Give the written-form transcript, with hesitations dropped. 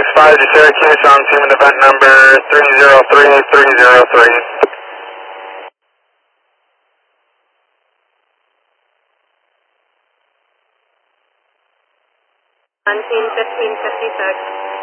5 to Syracuse on team event number 303303. 1556.